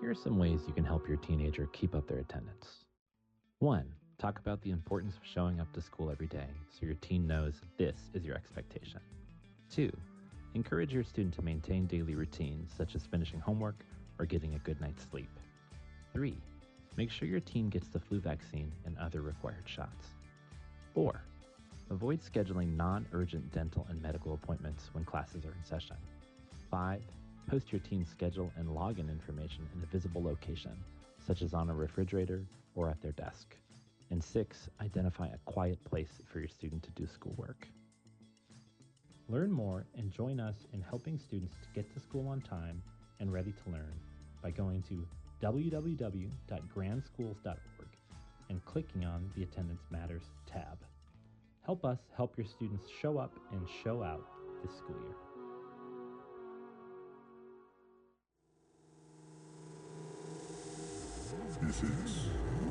Here are some ways you can help your teenager keep up their attendance. 1. Talk about the importance of showing up to school every day so your teen knows this is your expectation. 2. Encourage your student to maintain daily routines such as finishing homework or getting a good night's sleep. 3. Make sure your teen gets the flu vaccine and other required shots. 4. Avoid scheduling non-urgent dental and medical appointments when classes are in session. 5. Post your teen's schedule and login information in a visible location, such as on a refrigerator or at their desk. And 6. Identify a quiet place for your student to do schoolwork. Learn more and join us in helping students to get to school on time and ready to learn by going to www.grandschools.org and clicking on the Attendance Matters tab. Help us help your students show up and show out this school year. This is